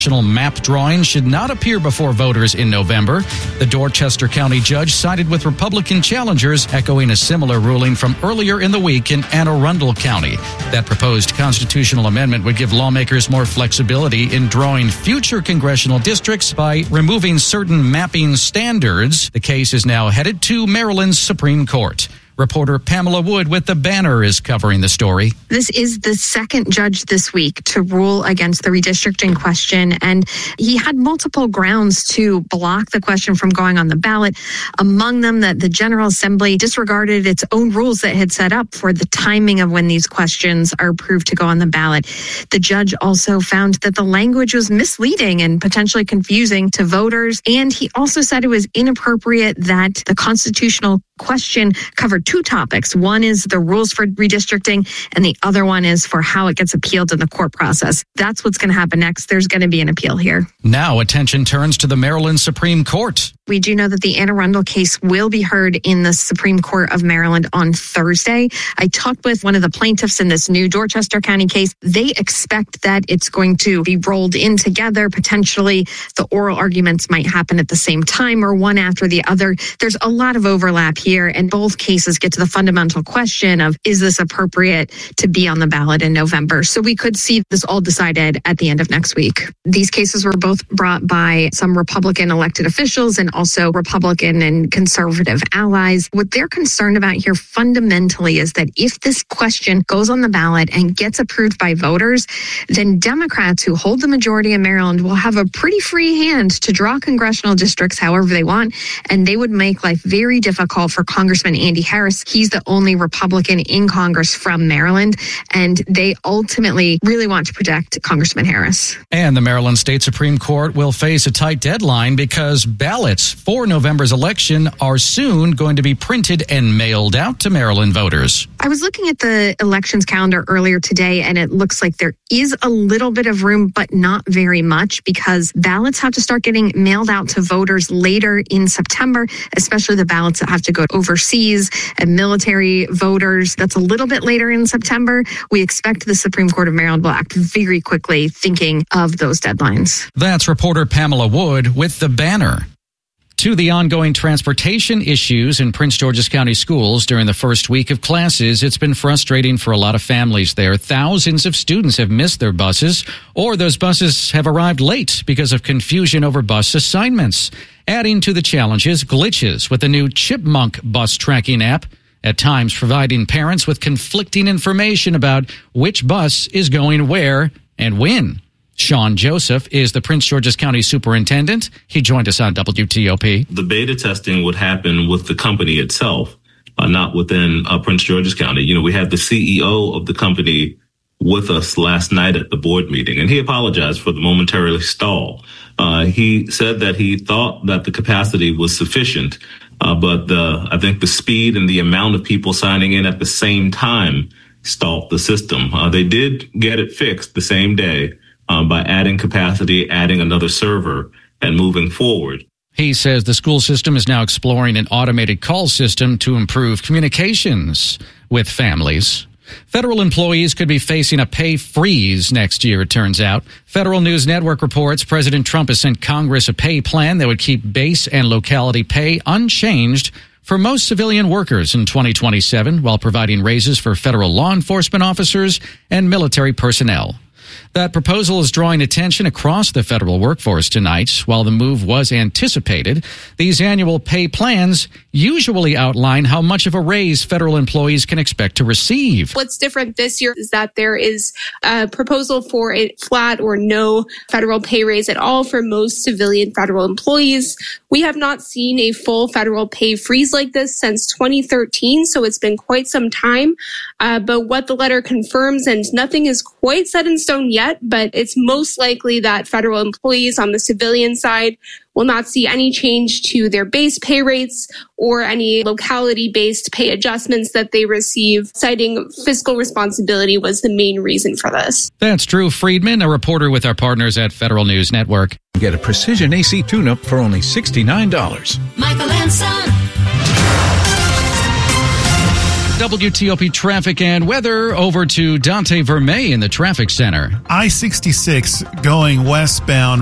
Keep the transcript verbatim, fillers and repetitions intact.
map drawing should not appear before voters in November. The Dorchester County judge sided with Republican challengers, echoing a similar ruling from earlier in the week in Anne Arundel County. That proposed constitutional amendment would give lawmakers more flexibility in drawing future congressional districts by removing certain mapping standards. The case is now headed to Maryland's Supreme Court. Reporter Pamela Wood with The Banner is covering the story. This is the second judge this week to rule against the redistricting question, and he had multiple grounds to block the question from going on the ballot. Among them, that the General Assembly disregarded its own rules that had set up for the timing of when these questions are approved to go on the ballot. The judge also found that the language was misleading and potentially confusing to voters, and he also said it was inappropriate that the constitutional question covered two topics. One is the rules for redistricting, and the other one is for how it gets appealed in the court process. That's what's going to happen next. There's going to be an appeal here. Now attention turns to the Maryland Supreme Court. We do know that the Anne Arundel case will be heard in the Supreme Court of Maryland on Thursday. I talked with one of the plaintiffs in this new Dorchester County case. They expect that it's going to be rolled in together. Potentially, the oral arguments might happen at the same time or one after the other. There's a lot of overlap here, and both cases get to the fundamental question of, is this appropriate to be on the ballot in November? So we could see this all decided at the end of next week. These cases were both brought by some Republican elected officials and also Republican and conservative allies. What they're concerned about here fundamentally is that if this question goes on the ballot and gets approved by voters, then Democrats who hold the majority in Maryland will have a pretty free hand to draw congressional districts however they want, and they would make life very difficult for Congressman Andy Harris. He's the only Republican in Congress from Maryland, and they ultimately really want to protect Congressman Harris. And the Maryland State Supreme Court will face a tight deadline because ballots for November's election are soon going to be printed and mailed out to Maryland voters. I was looking at the elections calendar earlier today, and it looks like there is a little bit of room, but not very much, because ballots have to start getting mailed out to voters later in September, especially the ballots that have to go overseas and military voters. That's a little bit later in September. We expect the Supreme Court of Maryland will act very quickly thinking of those deadlines. That's reporter Pamela Wood with The Banner. To the ongoing transportation issues in Prince George's County schools during the first week of classes, it's been frustrating for a lot of families there. Thousands of students have missed their buses, or those buses have arrived late because of confusion over bus assignments. Adding to the challenges, glitches with the new Chipmunk bus tracking app, at times providing parents with conflicting information about which bus is going where and when. Sean Joseph is the Prince George's County Superintendent. He joined us on W T O P. The beta testing would happen with the company itself, uh, not within uh, Prince George's County. You know, we had the C E O of the company with us last night at the board meeting, and he apologized for the momentary stall. Uh, he said that he thought that the capacity was sufficient, uh, but the, I think the speed and the amount of people signing in at the same time stalled the system. Uh, they did get it fixed the same day. Um, by adding capacity, adding another server, and moving forward. He says the school system is now exploring an automated call system to improve communications with families. Federal employees could be facing a pay freeze next year, it turns out. Federal News Network reports President Trump has sent Congress a pay plan that would keep base and locality pay unchanged for most civilian workers in twenty twenty-seven, while providing raises for federal law enforcement officers and military personnel. That proposal is drawing attention across the federal workforce tonight. While the move was anticipated, these annual pay plans usually outline how much of a raise federal employees can expect to receive. What's different this year is that there is a proposal for a flat or no federal pay raise at all for most civilian federal employees. We have not seen a full federal pay freeze like this since twenty thirteen, so it's been quite some time. Uh, but what the letter confirms, and nothing is quite set in stone yet, but it's most likely that federal employees on the civilian side will not see any change to their base pay rates or any locality-based pay adjustments that they receive, citing fiscal responsibility was the main reason for this. That's Drew Friedman, a reporter with our partners at Federal News Network. Get a precision A C tune-up for only sixty-nine dollars. Michael and Son. W T O P traffic and weather, over to Dante Vermey in the traffic center. I sixty-six going westbound